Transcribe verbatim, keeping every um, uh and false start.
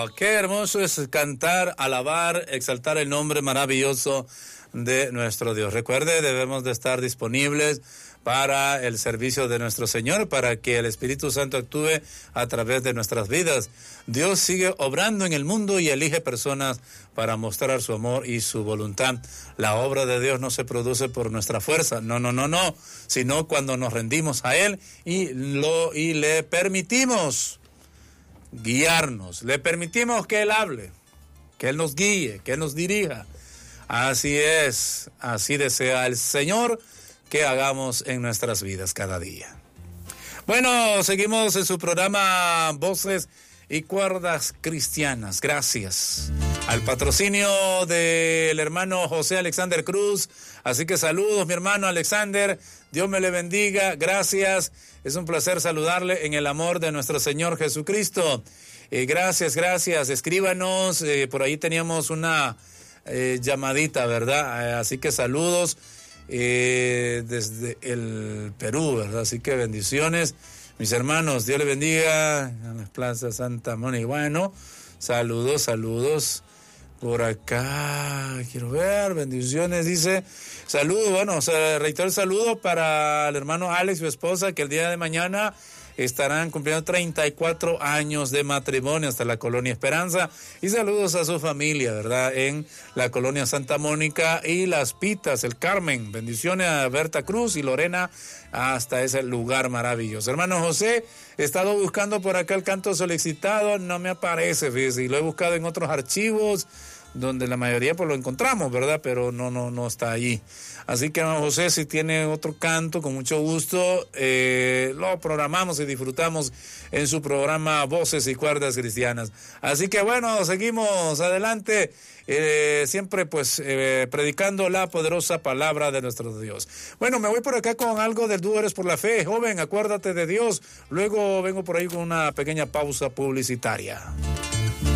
qué hermoso es cantar, alabar, exaltar el nombre maravilloso de nuestro Dios. Recuerde, debemos de estar disponibles para el servicio de nuestro Señor, para que el Espíritu Santo actúe a través de nuestras vidas. Dios sigue obrando en el mundo y elige personas para mostrar su amor y su voluntad. La obra de Dios no se produce por nuestra fuerza, no, no, no, no, sino cuando nos rendimos a Él y, lo, y le permitimos guiarnos, le permitimos que Él hable, que Él nos guíe, que Él nos dirija. Así es, así desea el Señor que hagamos en nuestras vidas cada día. Bueno, seguimos en su programa Voces y Cuerdas Cristianas. Gracias al patrocinio del hermano José Alexander Cruz. Así que saludos, mi hermano Alexander. Dios me le bendiga. Gracias. Es un placer saludarle en el amor de nuestro Señor Jesucristo. Eh, gracias, gracias. Escríbanos. Eh, por ahí teníamos una eh, llamadita, ¿verdad? Eh, así que saludos. Eh, desde el Perú, ¿verdad? Así que bendiciones, mis hermanos, Dios les bendiga en las plazas Santa Mónica. Bueno, saludos, saludos por acá, quiero ver, bendiciones, dice, saludos, bueno, o sea, reitero el saludo para el hermano Alex y su esposa, que el día de mañana estarán cumpliendo treinta y cuatro años de matrimonio hasta la Colonia Esperanza, y saludos a su familia, ¿verdad?, en la Colonia Santa Mónica y Las Pitas, el Carmen. Bendiciones a Berta Cruz y Lorena hasta ese lugar maravilloso. Hermano José, he estado buscando por acá el canto solicitado, no me aparece, fíjese, y lo he buscado en otros archivos donde la mayoría pues lo encontramos, ¿verdad? Pero no, no, no está allí. Así que, hermano José, si tiene otro canto, con mucho gusto, eh, lo programamos y disfrutamos en su programa Voces y Cuerdas Cristianas. Así que, bueno, seguimos adelante, eh, siempre pues eh, predicando la poderosa palabra de nuestro Dios. Bueno, me voy por acá con algo del dúo Eres por la Fe. Joven, acuérdate de Dios. Luego vengo por ahí con una pequeña pausa publicitaria.